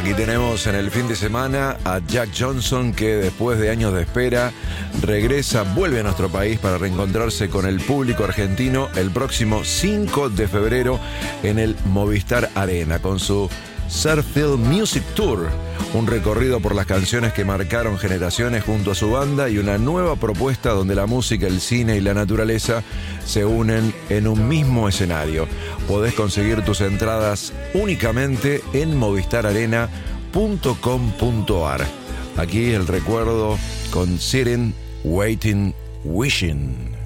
Aquí tenemos en el fin de semana a Jack Johnson, que después de años de espera vuelve a nuestro país para reencontrarse con el público argentino el próximo 5 de febrero en el Movistar Arena con su Surffield Music Tour, un recorrido por las canciones que marcaron generaciones junto a su banda y una nueva propuesta donde la música, el cine y la naturaleza se unen en un mismo escenario. Podés conseguir tus entradas únicamente en movistararena.com.ar. Aquí el recuerdo con Sitting, Waiting, Wishing.